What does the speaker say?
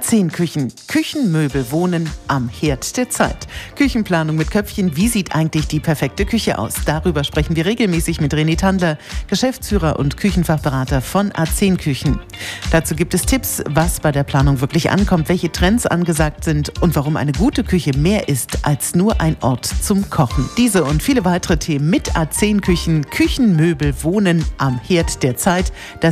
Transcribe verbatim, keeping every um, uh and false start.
A zehn Küchen. Küchenmöbel wohnen am Herd der Zeit. Küchenplanung mit Köpfchen. Wie sieht eigentlich die perfekte Küche aus? Darüber sprechen wir regelmäßig mit René Tandler, Geschäftsführer und Küchenfachberater von A zehn Küchen. Dazu gibt es Tipps, was bei der Planung wirklich ankommt, welche Trends angesagt sind und warum eine gute Küche mehr ist als nur ein Ort zum Kochen. Diese und viele weitere Themen mit A zehn Küchen. Küchenmöbel wohnen am Herd der Zeit. Das